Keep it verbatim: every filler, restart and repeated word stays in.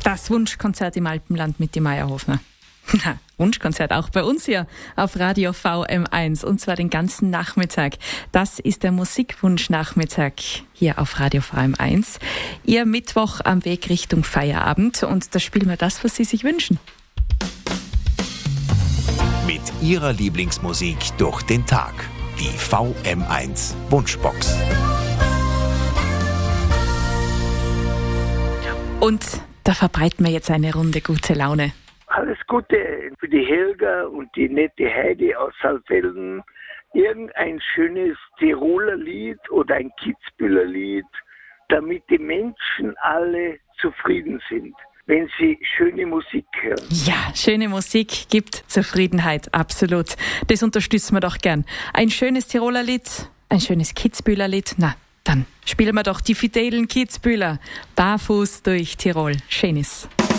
Das Wunschkonzert im Alpenland mit die Meierhofner. Wunschkonzert auch bei uns hier auf Radio V M eins und zwar den ganzen Nachmittag. Das ist der Musikwunsch-Nachmittag hier auf Radio V M eins. Ihr Mittwoch am Weg Richtung Feierabend und da spielen wir das, was Sie sich wünschen. Mit Ihrer Lieblingsmusik durch den Tag. Die V M eins Wunschbox. Und da verbreiten wir jetzt eine Runde gute Laune. Alles Gute für die Helga und die nette Heidi aus Saalfelden. Irgendein schönes Tiroler Lied oder ein Kitzbüheler Lied, damit die Menschen alle zufrieden sind, wenn sie schöne Musik hören. Ja, schöne Musik gibt Zufriedenheit, absolut. Das unterstützen wir doch gern. Ein schönes Tiroler Lied, ein schönes Kitzbüheler Lied, na, dann spielen wir doch die fidelen Kitzbühler barfuß durch Tirol. Schönes.